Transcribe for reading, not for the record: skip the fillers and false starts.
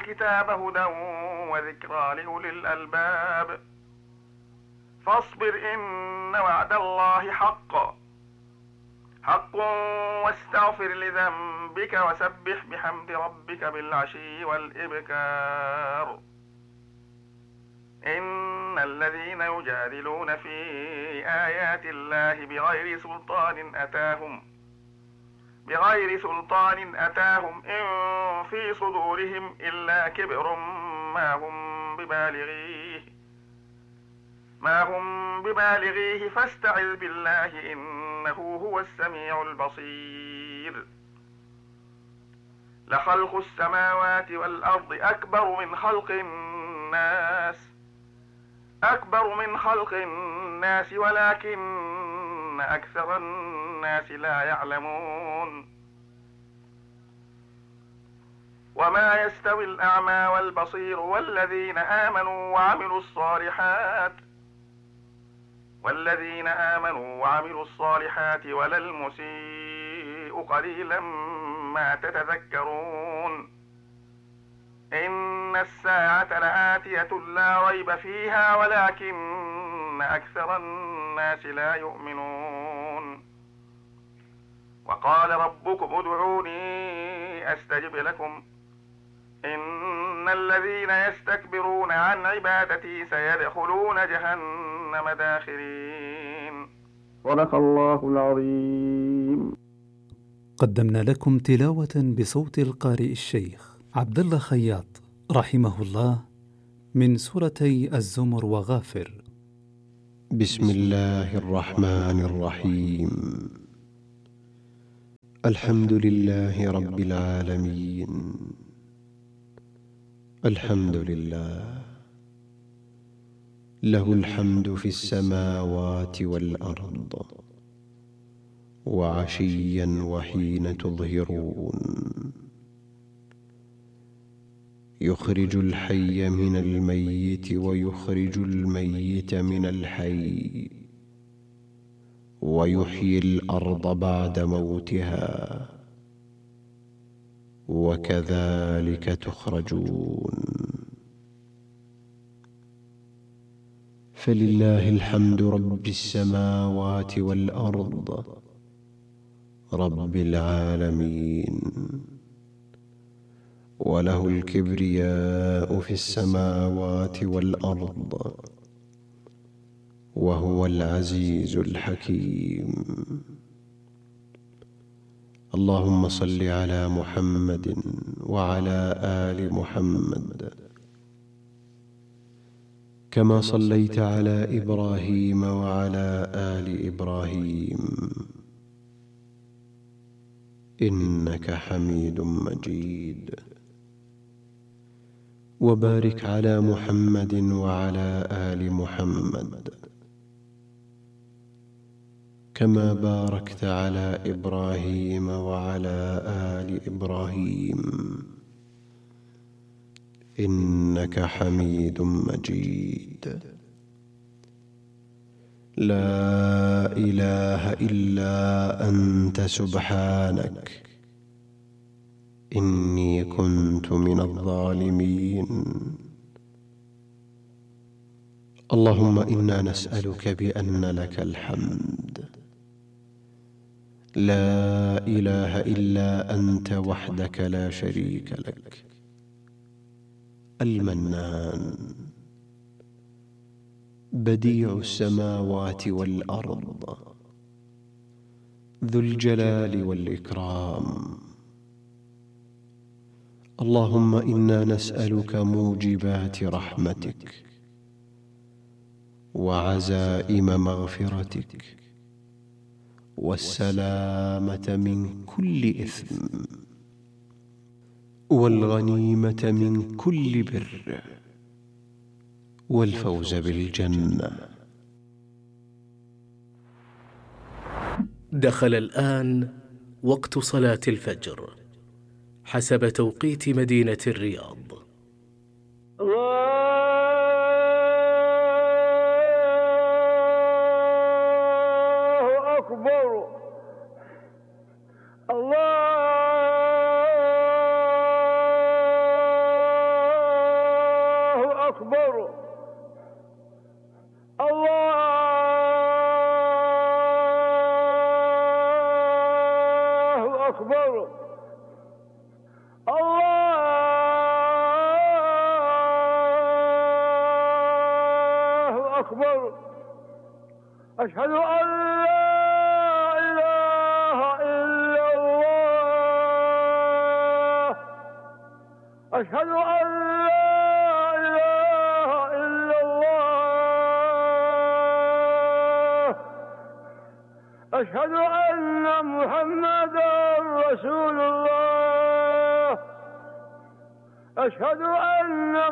الكتاب هدى وذكرى لأولي الألباب فاصبر إن وعد الله حق واستغفر لذنبك وسبح بحمد ربك بالعشي والإبكار إن الذين يجادلون في آيات الله بغير سلطان أتاهم إن في صدورهم إلا كبر ما هم ببالغيه فاستعذ بالله إنه هو السميع البصير لخلق السماوات والأرض أكبر من خلق الناس ولكن أكثر الناس لا يعلمون وما يستوي الأعمى والبصير والذين آمنوا وعملوا الصالحات ولا المسيء قليلا ما تتذكرون إن الساعة لآتية لا ريب فيها ولكن أكثر الناس لا يؤمنون وقال ربكم ادعوني أستجب لكم إن الذين يستكبرون عن عبادتي سيدخلون جهنم داخرين. صدق الله العظيم. قدمنا لكم تلاوة بصوت القارئ الشيخ عبد الله خياط رحمه الله من سورتي الزمر وغافر. بسم الله الرحمن الرحيم. الحمد لله رب العالمين. الحمد لله له الحمد في السماوات والأرض وعشيا وحين تظهرون يخرج الحي من الميت ويخرج الميت من الحي ويحيي الأرض بعد موتها وكذلك تخرجون. فلله الحمد رب السماوات والأرض رب العالمين وله الكبرياء في السماوات والأرض وهو العزيز الحكيم. اللهم صل على محمد وعلى آل محمد كما صليت على إبراهيم وعلى آل إبراهيم إنك حميد مجيد. وبارك على محمد وعلى آل محمد كما باركت على إبراهيم وعلى آل إبراهيم إنك حميد مجيد. لا إله إلا أنت سبحانك إني كنت من الظالمين. اللهم إنا نسألك بأن لك الحمد لا إله إلا أنت وحدك لا شريك لك المنان بديع السماوات والأرض ذو الجلال والإكرام. اللهم إنا نسألك موجبات رحمتك وعزائم مغفرتك والسلامة من كل إثم والغنيمة من كل بر والفوز بالجنة. دخل الآن وقت صلاة الفجر حسب توقيت مدينة الرياض. الله أكبر. الله أكبر الله أكبر الله أكبر أشهد أن لا إله إلا الله أشهد أن لا إله إلا الله أشهد أن محمدا رسول الله أشهد أن